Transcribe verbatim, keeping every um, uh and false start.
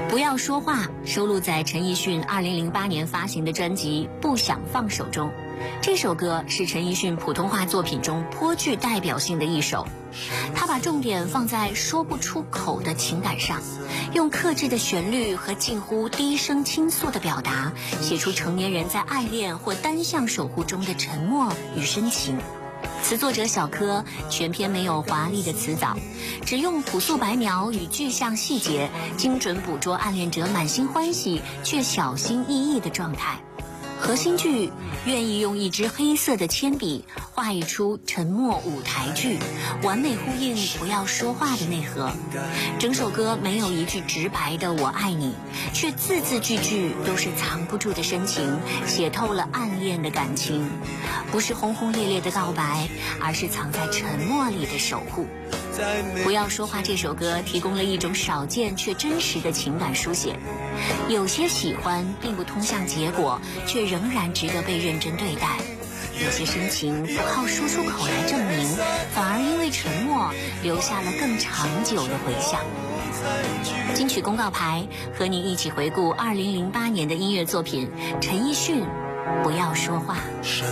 不要说话收录在陈奕迅二零零八年发行的专辑《不想放手》中。这首歌是陈奕迅普通话作品中颇具代表性的一首，他把重点放在说不出口的情感上，用克制的旋律和近乎低声倾诉的表达，写出成年人在爱恋或单向守护中的沉默与深情。词作者小柯全篇没有华丽的词藻，只用朴素白描与具象细节，精准捕捉暗恋者满心欢喜却小心翼翼的状态。核心句愿意用一支黑色的铅笔画一出沉默舞台剧，完美呼应不要说话的内核。整首歌没有一句直白的我爱你，却字字句句都是藏不住的深情，写透了暗恋的感情。不是轰轰烈烈的告白，而是藏在沉默里的守护。不要说话这首歌提供了一种少见却真实的情感书写。有些喜欢并不通向结果，却仍然值得被认真对待。有些深情不靠说出口来证明，反而因为沉默留下了更长久的回响。金曲公告牌和你一起回顾二零零八年的音乐作品，陈奕迅《不要说话》。